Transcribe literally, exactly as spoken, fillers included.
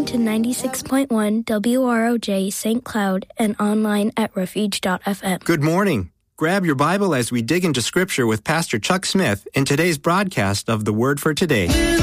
to ninety-six point one W R O J Saint Cloud and online at refuge dot f m. Good morning. Grab your Bible as we dig into Scripture with Pastor Chuck Smith in today's broadcast of The Word for Today.